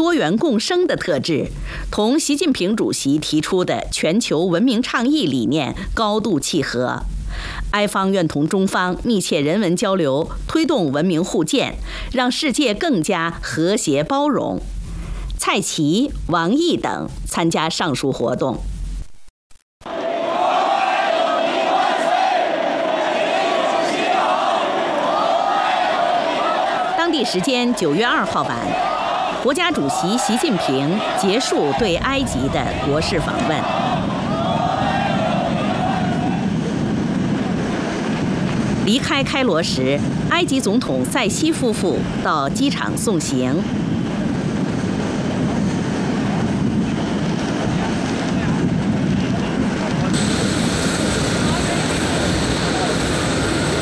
多元共生的特质，同习近平主席提出的全球文明倡议理念高度契合。埃方愿同中方密切人文交流，推动文明互鉴，让世界更加和谐包容。蔡奇、王毅等参加上述活动。当地时间9月2号晚，国家主席习近平结束对埃及的国事访问。离开开罗时，埃及总统塞西夫妇到机场送行，